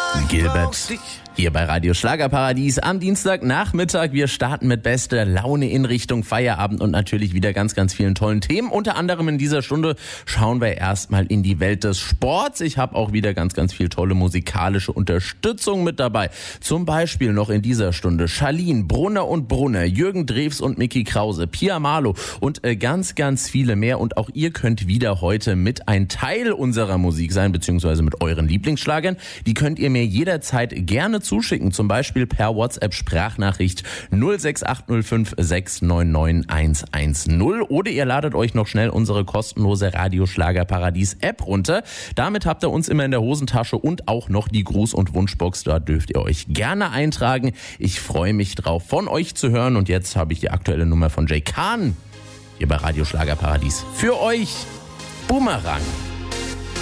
Gilbert, hier bei Radio Schlagerparadies am Dienstagnachmittag. Wir starten mit bester Laune in Richtung Feierabend und natürlich wieder ganz, ganz vielen tollen Themen. Unter anderem in dieser Stunde schauen wir erstmal in die Welt des Sports. Ich habe auch wieder ganz, ganz viel tolle musikalische Unterstützung mit dabei. Zum Beispiel noch in dieser Stunde Charlene, Brunner und Brunner, Jürgen Drews und Mickey Krause, Pia Marlow und ganz, ganz viele mehr. Und auch ihr könnt wieder heute mit ein Teil unserer Musik sein, beziehungsweise mit euren Lieblingsschlagern. Die könnt ihr mir jederzeit gerne zuschicken, zum Beispiel per WhatsApp-Sprachnachricht 06805 699 110 oder ihr ladet euch noch schnell unsere kostenlose Radio Schlagerparadies App runter. Damit habt ihr uns immer in der Hosentasche und auch noch die Gruß- und Wunschbox. Da dürft ihr euch gerne eintragen. Ich freue mich drauf, von euch zu hören. Und jetzt habe ich die aktuelle Nummer von Jay Kahn hier bei Radio Schlagerparadies für euch. Boomerang.